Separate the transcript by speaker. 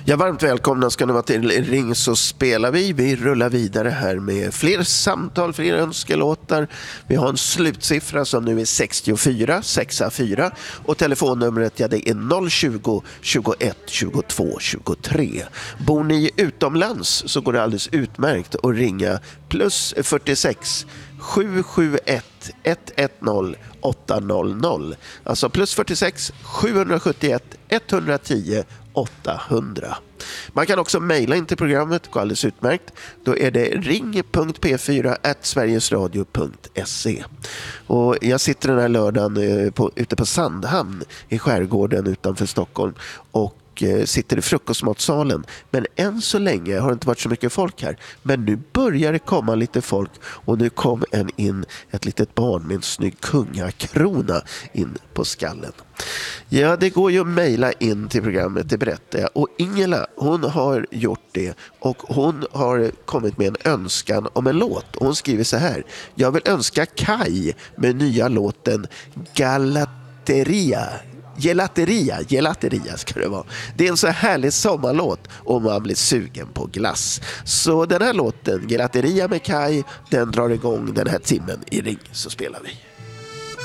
Speaker 1: Ja, varmt välkomna ska ni vara till Ring så spelar vi. Vi rullar vidare här med fler samtal, fler önskelåtar. Vi har en slutsiffra som nu är 64, 64 och telefonnumret det är 020 21 22 23. Bor ni utomlands så går det alldeles utmärkt att ringa plus 46 771 110 800. Alltså plus 46 771 110 800. Man kan också mejla in till programmet, går alldeles utmärkt. Då är det ring.p4@sverigesradio.se. Och jag sitter den här lördagen ute på Sandhamn i skärgården utanför Stockholm och sitter i frukostmatsalen. Men än så länge har det inte varit så mycket folk här. Men nu börjar det komma lite folk och nu kom ett litet barn med en snygg kungakrona in på skallen. Ja, det går ju att mejla in till programmet, det berättar jag. Och Ingela, hon har gjort det och hon har kommit med en önskan om en låt. Och hon skriver så här: jag vill önska Kai med nya låten Gelateria ska det vara. Det är en så härlig sommarlåt om man blir sugen på glass. Så den här låten, Gelateria med Kai, den drar igång den här timmen i Ring så spelar vi.